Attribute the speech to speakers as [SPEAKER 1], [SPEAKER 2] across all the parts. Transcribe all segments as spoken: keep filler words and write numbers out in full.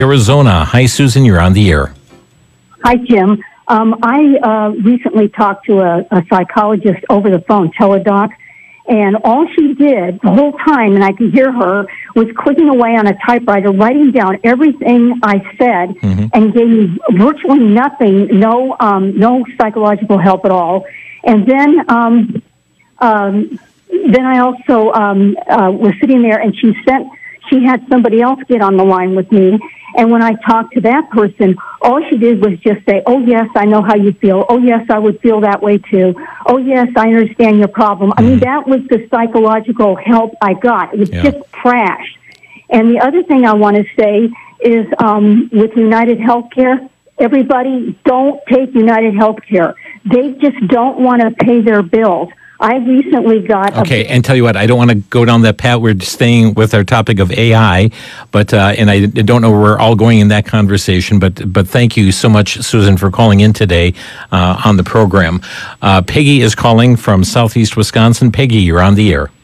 [SPEAKER 1] Arizona. Hi, Susan. You're on the air.
[SPEAKER 2] Hi, Jim. Um, I uh, recently talked to a, a psychologist over the phone, Teledoc, and all she did the whole time, and I could hear her, was clicking away on a typewriter, writing down everything I said, mm-hmm. and gave me virtually nothing, no, um, no psychological help at all. And then, um, um, then I also um, uh, was sitting there, and she sent. She had somebody else get on the line with me. And when I talked to that person, all she did was just say, oh, yes, I know how you feel. Oh, yes, I would feel that way, too. Oh, yes, I understand your problem. I mean, that was the psychological help I got. It was yeah. just trash. And the other thing I want to say is um, with United Healthcare, everybody don't take United Healthcare. They just don't want to pay their bills. I recently got...
[SPEAKER 1] Okay, a- and tell you what, I don't want to go down that path. We're staying with our topic of A I, but uh, and I don't know where we're all going in that conversation, but but thank you so much, Susan, for calling in today uh, on the program. Uh, Peggy is calling from Southeast Wisconsin. Peggy, you're on the air.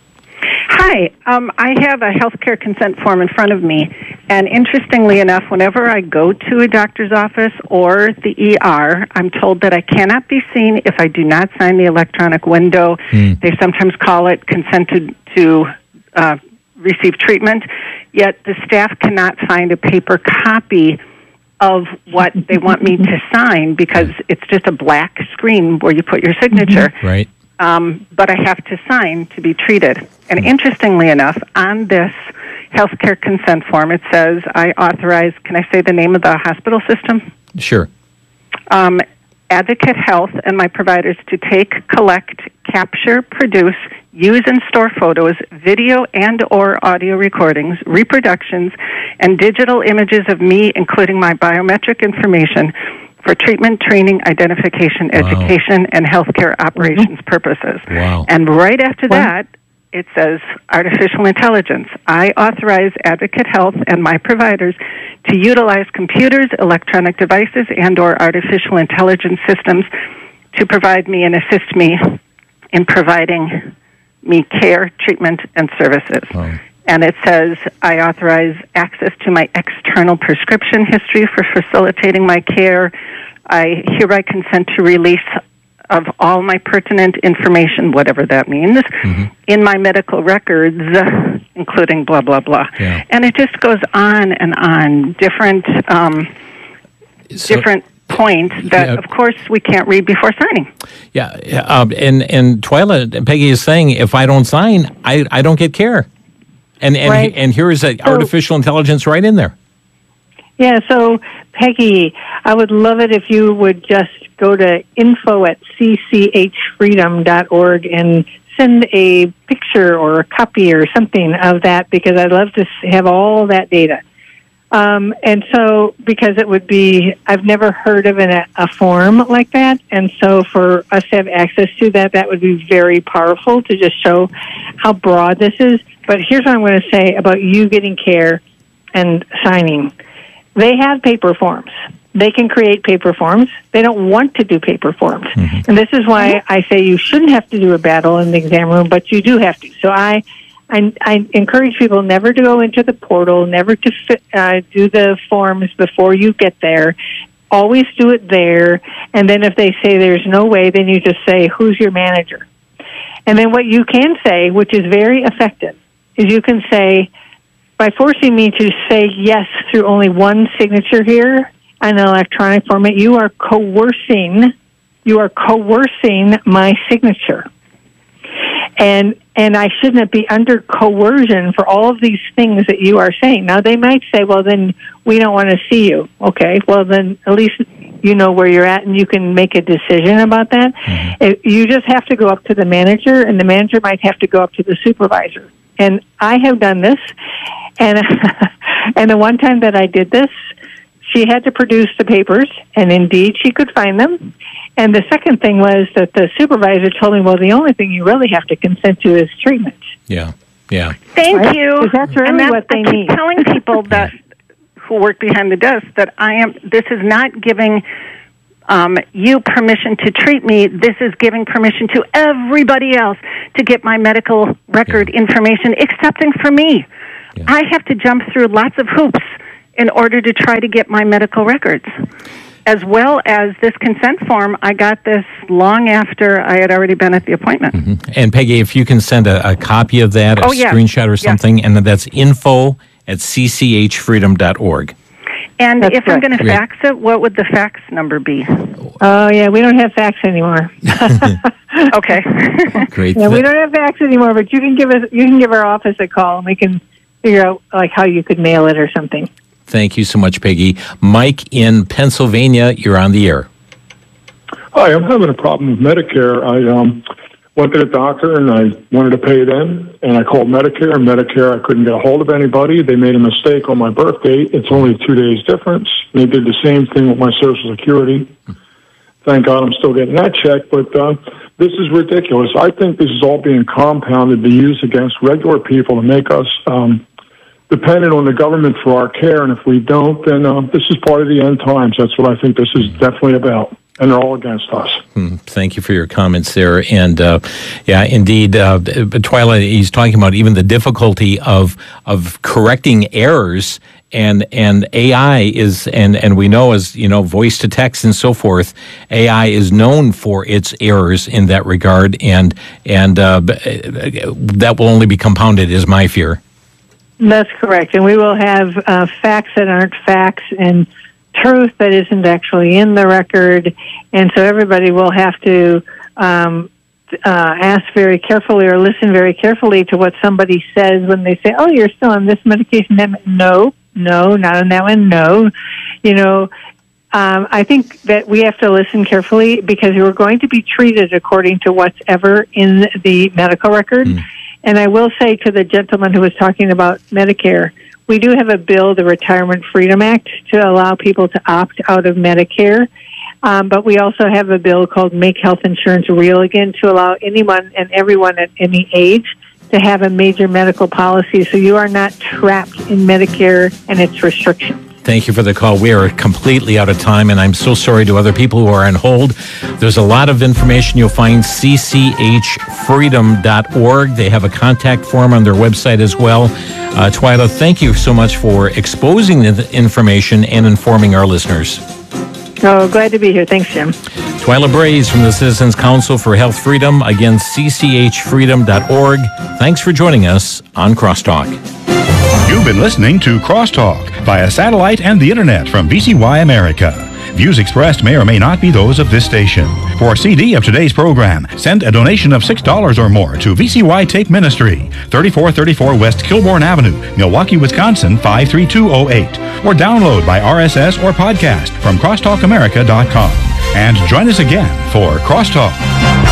[SPEAKER 3] Hi, um, I have a healthcare consent form in front of me, and interestingly enough, whenever I go to a doctor's office or the E R, I'm told that I cannot be seen if I do not sign the electronic window. Mm. They sometimes call it consented to uh, receive treatment, yet the staff cannot find a paper copy of what they want me to sign because it's just a black screen where you put your signature.
[SPEAKER 1] Right.
[SPEAKER 3] Um, but I have to sign to be treated. And interestingly enough, on this healthcare consent form, it says I authorize, can I say the name of the hospital system?
[SPEAKER 1] Sure.
[SPEAKER 3] Um, Advocate Health and my providers to take, collect, capture, produce, use and store photos, video and or audio recordings, reproductions, and digital images of me, including my biometric information, for treatment, training, identification, wow. education, and healthcare operations mm-hmm. purposes.
[SPEAKER 1] Wow.
[SPEAKER 3] And right after
[SPEAKER 2] wow.
[SPEAKER 3] that, it says artificial intelligence. I authorize Advocate Health and my providers to utilize computers, electronic devices, and or artificial intelligence systems to provide me and assist me in providing me care, treatment, and services. Wow. And it says, I authorize access to my external prescription history for facilitating my care. I hereby consent to release of all my pertinent information, whatever that means, mm-hmm. in my medical records, including blah, blah, blah.
[SPEAKER 1] Yeah.
[SPEAKER 3] And it just goes on and on, different, um, so, different points that, yeah. of course, we can't read before signing.
[SPEAKER 1] Yeah, um, and, and Twyla, Peggy is saying, if I don't sign, I, I don't get care. And and
[SPEAKER 4] right.
[SPEAKER 1] and here is a artificial intelligence right in there.
[SPEAKER 4] Yeah, so Peggy, I would love it if you would just go to info at c c h freedom dot org and send a picture or a copy or something of that, because I'd love to have all that data. Um, and so, because it would be, I've never heard of an, a form like that, and so for us to have access to that, that would be very powerful to just show how broad this is. But here's what I'm going to say about you getting care and signing. They have paper forms. They can create paper forms. They don't want to do paper forms. Mm-hmm. And this is why I say you shouldn't have to do a battle in the exam room, but you do have to. So I I, I encourage people never to go into the portal, never to fit, uh, do the forms before you get there. Always do it there. And then if they say there's no way, then you just say, who's your manager? And then what you can say, which is very effective, is you can say, by forcing me to say yes through only one signature here on an electronic format, you are coercing, you are coercing my signature. And and I shouldn't be under coercion for all of these things that you are saying. Now, they might say, well, then we don't want to see you. Okay, well, then at least you know where you're at and you can make a decision about that. Mm-hmm. It, you just have to go up to the manager, and the manager might have to go up to the supervisor. And I have done this, and and the one time that I did this, she had to produce the papers, and indeed she could find them. And the second thing was that the supervisor told me, well, the only thing you really have to consent to is treatment.
[SPEAKER 1] Yeah, yeah.
[SPEAKER 3] Thank
[SPEAKER 4] right?
[SPEAKER 3] you.
[SPEAKER 4] That's really
[SPEAKER 3] and that,
[SPEAKER 4] what they
[SPEAKER 3] I keep
[SPEAKER 4] need.
[SPEAKER 3] telling people that who work behind the desk that I am. This is not giving um, you permission to treat me. This is giving permission to everybody else to get my medical record
[SPEAKER 1] yeah.
[SPEAKER 3] information, excepting for me.
[SPEAKER 1] Yeah.
[SPEAKER 3] I have to jump through lots of hoops in order to try to get my medical records. As well as this consent form, I got this long after I had already been at the appointment.
[SPEAKER 1] Mm-hmm. And Peggy, if you can send a, a copy of that, a
[SPEAKER 3] oh, yeah.
[SPEAKER 1] screenshot or something,
[SPEAKER 3] yeah.
[SPEAKER 1] and that's info at c c h freedom dot org.
[SPEAKER 3] And
[SPEAKER 4] That's
[SPEAKER 3] if
[SPEAKER 4] correct.
[SPEAKER 3] I'm going to fax it, what would the fax number be?
[SPEAKER 4] Oh, yeah, we don't have fax anymore.
[SPEAKER 3] Okay.
[SPEAKER 1] Great.
[SPEAKER 4] Yeah, we don't have fax anymore, but you can give us, you can give our office a call, and we can figure out like how you could mail it or something.
[SPEAKER 1] Thank you so much, Peggy. Mike in Pennsylvania, you're on the air.
[SPEAKER 5] Hi, I'm having a problem with Medicare. I um, went to the doctor and I wanted to pay them, and I called Medicare. And Medicare, I couldn't get a hold of anybody. They made a mistake on my birth date. It's only a two days difference. They did the same thing with my Social Security. Thank God I'm still getting that check, but uh, this is ridiculous. I think this is all being compounded to use against regular people to make us um, dependent on the government for our care, and if we don't, then uh, this is part of the end times. That's what I think this is definitely about, and they're all against us.
[SPEAKER 1] Hmm, thank you for your comments there. And uh, yeah, indeed, uh, Twyla, he's talking about even the difficulty of of correcting errors. And and A I is, and, and we know as, you know, voice to text and so forth, A I is known for its errors in that regard, and and uh, that will only be compounded, is my fear.
[SPEAKER 4] That's correct. And we will have uh, facts that aren't facts and truth that isn't actually in the record. And so everybody will have to um, uh, ask very carefully or listen very carefully to what somebody says when they say, oh, you're still on this medication. That no, no, not on that one, no. You know, um, I think that we have to listen carefully because we're going to be treated according to what's ever in the medical record. Mm. And I will say to the gentleman who was talking about Medicare, we do have a bill, the Retirement Freedom Act, to allow people to opt out of Medicare. Um, but we also have a bill called Make Health Insurance Real Again to allow anyone and everyone at any age to have a major medical policy. So you are not trapped in Medicare and its restrictions.
[SPEAKER 1] Thank you for the call. We are completely out of time, and I'm so sorry to other people who are on hold. There's a lot of information you'll find, c c h freedom dot org. They have a contact form on their website as well. Uh, Twyla, thank you so much for exposing the information and informing our listeners.
[SPEAKER 4] Oh, glad to be here. Thanks, Jim.
[SPEAKER 1] Twyla Braze from the Citizens Council for Health Freedom. Again, c c h freedom dot org. Thanks for joining us on Crosstalk.
[SPEAKER 6] You've been listening to Crosstalk via satellite and the internet from V C Y America. Views expressed may or may not be those of this station. For a C D of today's program, send a donation of six dollars or more to V C Y Tape Ministry, thirty-four thirty-four West Kilbourne Avenue, Milwaukee, Wisconsin, five three two oh eight. Or download by R S S or podcast from crosstalk america dot com. And join us again for Crosstalk.